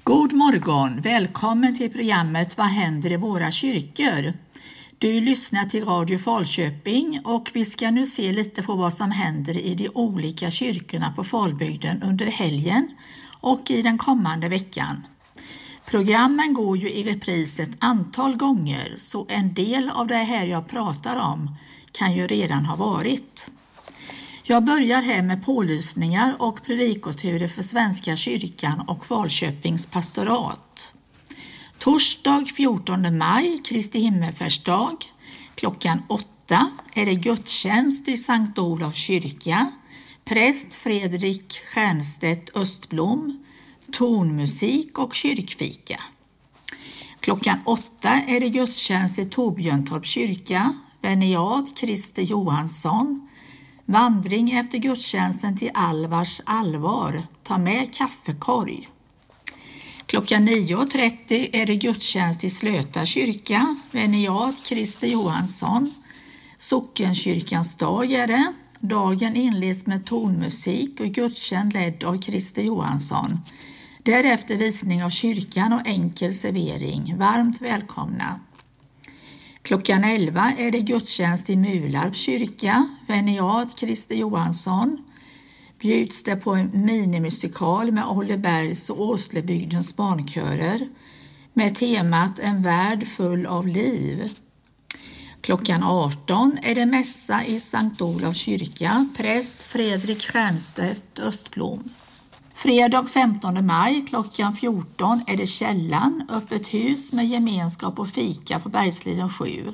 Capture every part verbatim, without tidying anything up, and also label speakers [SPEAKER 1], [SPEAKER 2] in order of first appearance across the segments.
[SPEAKER 1] God morgon, välkommen till programmet Vad händer i våra kyrkor? Du lyssnar till Radio Falköping och vi ska nu se lite på vad som händer i de olika kyrkorna på Falbygden under helgen och i den kommande veckan. Programmen går ju i repris ett antal gånger, så en del av det här jag pratar om kan ju redan ha varit. Jag börjar här med pålysningar och predikoturer för Svenska kyrkan och Falköpings pastorat. Torsdag fjortonde maj, Kristi himmelsfärdsdag, klockan åtta är det gudstjänst i Sankt Olofs kyrka. Präst Fredrik Stjernstedt Östblom, tonmusik och kyrkfika. Klockan åtta är det gudstjänst i Torbjörntorp kyrka. Veniat Christer Johansson. Vandring efter gudstjänsten till Alvars allvar. Ta med kaffekorg. Klockan nio och trettio är det gudstjänst i Slöta kyrka. Veniat Christer Johansson. Sockenkyrkans dag är det. Dagen inleds med tonmusik och gudstjänst ledd av Christer Johansson. Därefter visning av kyrkan och enkel servering. Varmt välkomna. Klockan elva är det gudstjänst i Mularp kyrka. Veniat Christer Johansson. Bjuds det på en minimusikal med Ollebergs och Åslebygdens barnkörer med temat En värld full av liv. Klockan arton är det mässa i Sankt Olofs kyrka. Präst Fredrik Stjernstedt Östblom. Fredag femtonde maj klockan fjorton är det Källan, öppet hus med gemenskap och fika på Bergsliden sju.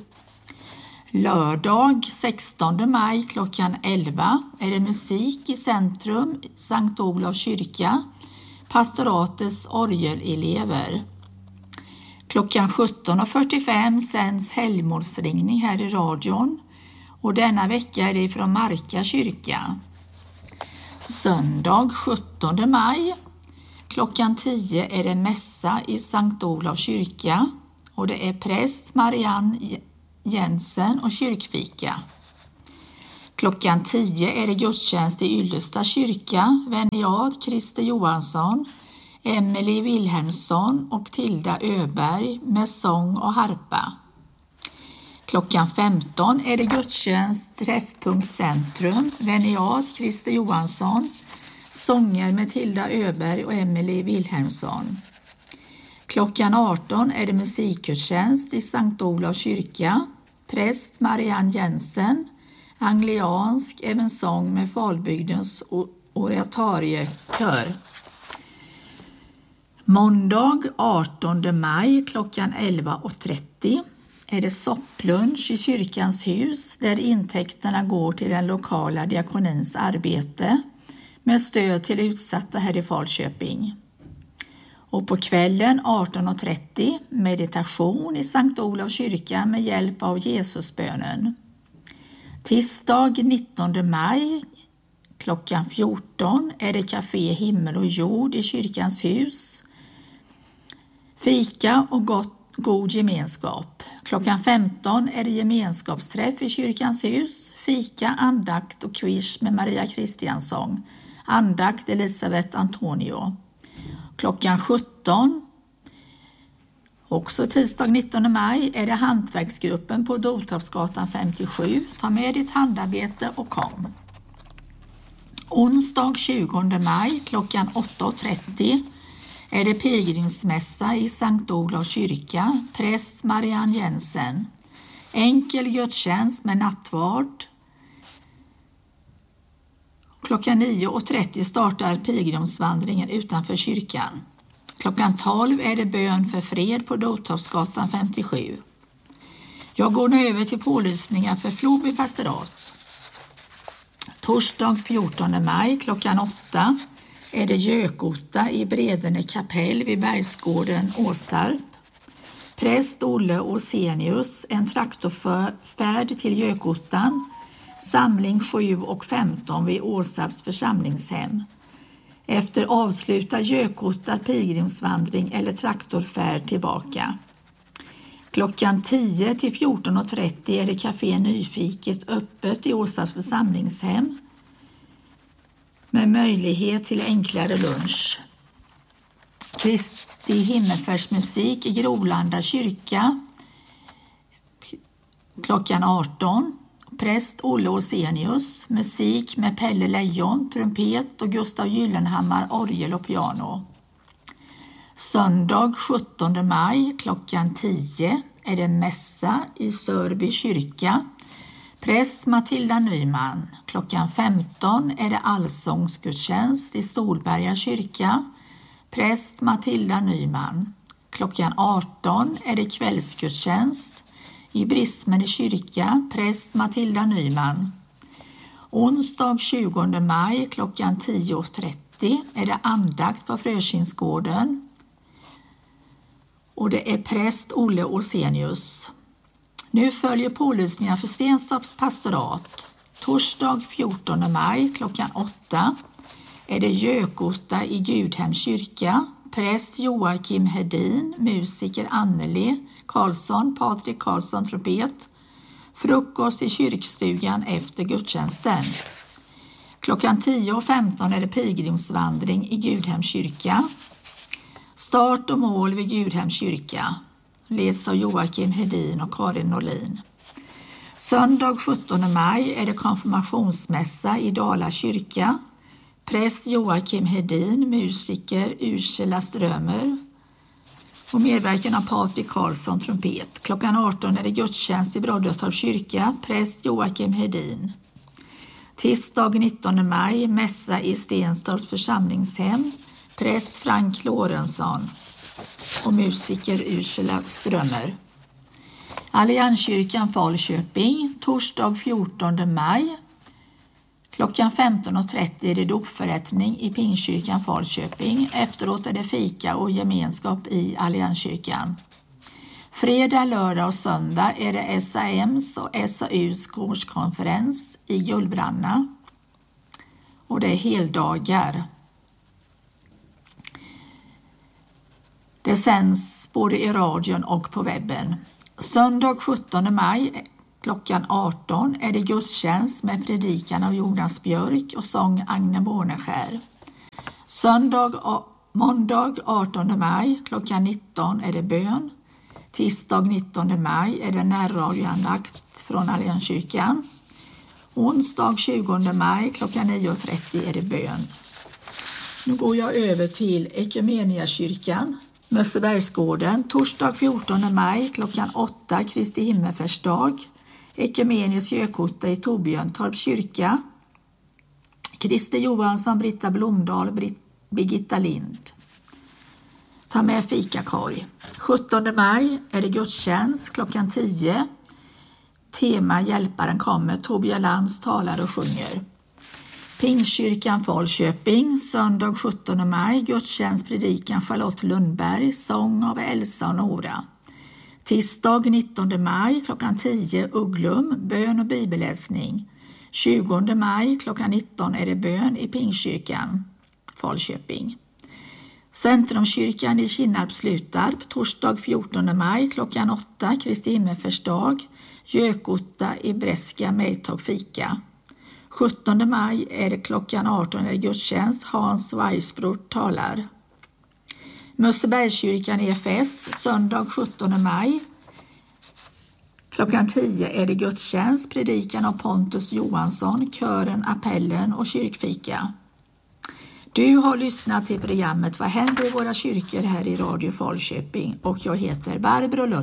[SPEAKER 1] Lördag sextonde maj klockan elva är det musik i centrum Sankt Olofs kyrka, pastoratets orgelelever. Klockan sjutton och fyrtiofem sänds helgmålsringning här i radion och denna vecka är det från Marka kyrka. Söndag sjuttonde maj klockan tio är det mässa i Sankt Olofs kyrka och det är präst Marianne Jensen och kyrkfika. Klockan tio är det gudstjänst i Yllesta kyrka. Veniat Christer Johansson, Emelie Wilhelmsson och Tilda Öberg med sång och harpa. Klockan femton är det gudstjänst Träffpunkt Centrum. Veniat Christer Johansson, sånger med Tilda Öberg och Emelie Wilhelmsson. Klockan arton är det musikgudstjänst i Sankt Olofs kyrka. Präst Marianne Jensen, angliansk evensång med Falbygdens oratoriekör. Måndag artonde maj klockan elva och trettio är det sopplunch i kyrkans hus där intäkterna går till den lokala diakonins arbete med stöd till utsatta här i Falköping. Och på kvällen arton och trettio meditation i Sankt Olofs kyrka med hjälp av Jesusbönen. Tisdag nittonde maj klockan fjorton är det kafé Himmel och jord i kyrkans hus. Fika och gott God gemenskap. Klockan femton är det gemenskapsträff i kyrkans hus. Fika, andakt och quiz med Maria Kristiansson. Andakt Elisabeth Antonio. Klockan sjutton, också tisdag nittonde maj, är det hantverksgruppen på Dotorpsgatan femtiosju. Ta med ditt handarbete och kom. Onsdag tjugonde maj klockan åtta och trettio är det pilgrimsmässa i Sankt Olofs kyrka. Präst Marianne Jensen. Enkel gudstjänst med nattvard. Klockan nio och trettio startar pilgrimsvandringen utanför kyrkan. Klockan tolv är det bön för fred på Dotorpsgatan femtiosju. Jag går nu över till pålysningar för Floby pastorat. Torsdag fjortonde maj klockan åtta är det Gökota i Bredene kapell vid Bergsgården Åsarp. Präst Olle Osenius, en traktorfärd till Gökotan. Samling sju och femton vid Åsarps församlingshem. Efter avslutad Gökota pilgrimsvandring eller traktorfärd tillbaka. Klockan tio till fjorton och trettio är det kafé Nyfiket öppet i Åsarps församlingshem med möjlighet till enklare lunch. Krist, Kristi himmelfärdsmusik i Grolanda kyrka klockan arton. Präst Olle Osenius, musik med Pelle Lejon, trumpet och Gustav Gyllenhammar, orgel och piano. Söndag sjuttonde maj klockan tio är det mässa i Sörby kyrka. Präst Matilda Nyman. Klockan femton är det allsångsgudstjänst i Solberga kyrka. Präst Matilda Nyman. Klockan arton är det kvällsgudstjänst i Brismene kyrka. Präst Matilda Nyman. Onsdag tjugonde maj klockan tio och trettio är det andakt på Frökinsgården. Och det är präst Olle Osenius. Nu följer pålysningar för Stenstorps pastorat. Torsdag fjortonde maj klockan åtta är det Gökotta i Gudhem kyrka. Präst Joakim Hedin, musiker Anneli Karlsson, Patrik Karlsson, trumpet. Frukost i kyrkstugan efter gudstjänsten. Klockan tio och femton är det pilgrimsvandring i Gudhem kyrka. Start och mål vid Gudhem kyrka. Leds av Joakim Hedin och Karin Norlin. Söndag sjuttonde maj är det konfirmationsmässa i Dala kyrka. Präst Joakim Hedin, musiker Ursula Strömer. Och medverkan av Patrik Karlsson, trumpet. Klockan arton är det gudstjänst i Broddetorps kyrka. Präst Joakim Hedin. Tisdag nittonde maj mässa i Stenstorps församlingshem. Präst Frank Lorentzon och musiker Ursula Strömer. Allianskyrkan Falköping, torsdag fjortonde maj. Klockan femton och trettio är det dopförrättning i Pingstkyrkan Falköping. Efteråt är det fika och gemenskap i Allianskyrkan. Fredag, lördag och söndag är det S A M:s och S A U:s gårdskonferens i Gullbranna. Och det är heldagar. Det sänds både i radion och på webben. Söndag sjuttonde maj klockan arton är det gudstjänst med predikan av Jonas Björk och sång Agne Borneskär. Söndag, måndag artonde maj klockan nitton är det bön. Tisdag nittonde maj är det närradioandakt från Allianskyrkan. Onsdag tjugonde maj klockan nio och trettio är det bön. Nu går jag över till Ekumeniakyrkan. Mössebergsgården, torsdag fjortonde maj klockan åtta, Kristi himmelfärdsdag. Ekumenisk Gökotta i Torbjörntorps kyrka. Christer Johansson, Britta Blomdahl, Britt, Birgitta Lind. Ta med fikakorg. sjuttonde maj är det gudstjänst klockan tio. Tema Hjälparen kommer. Tobias Lantz talar och sjunger. Pingstkyrkan Falköping, söndag sjuttonde maj, gudstjänst predikan Charlotte Lundberg, sång av Elsa och Nora. Tisdag nittonde maj klockan tio, Ugglum, bön och bibelläsning. tjugonde maj klockan nitton är det bön i Pingstkyrkan Falköping. Centrumkyrkan i Kinnarp Slutarp, torsdag fjortonde maj klockan åtta, Kristi himmelfärdsdag, Gökotta i Bräska Mejtag fika. sjuttonde maj är det klockan arton är det gudstjänst, Hans Weisbrot talar. Mössebergskyrkan E F S, söndag sjuttonde maj. Klockan tio är det gudstjänst, predikan av Pontus Johansson, kören Appellen och kyrkfika. Du har lyssnat till programmet Vad händer i våra kyrkor här i Radio Falköping och jag heter Barbro Lund.